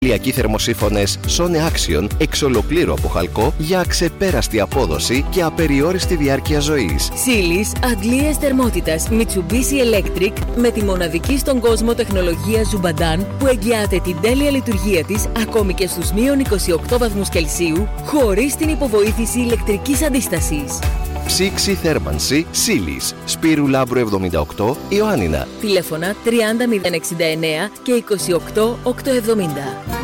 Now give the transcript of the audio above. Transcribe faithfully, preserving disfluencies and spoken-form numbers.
Ηλιακοί θερμοσύφωνες Sone Action εξ ολοκλήρου από χαλκό για αξεπέραστη απόδοση και απεριόριστη διάρκεια ζωής. Σίλις αντλίες θερμότητας Mitsubishi Electric με τη μοναδική στον κόσμο τεχνολογία Zubadan που εγγυάται την τέλεια λειτουργία της ακόμη και στους μείον είκοσι οκτώ βαθμούς Κελσίου χωρίς την υποβοήθηση ηλεκτρικής αντίστασης. Ψήξη θέρμανση Σίλις, Σπύρου Λάμπρου εβδομήντα οκτώ, Ιωάννινα. Τηλέφωνα τριάντα μηδέν εξήντα εννέα και είκοσι οκτώ οκτακόσια εβδομήντα.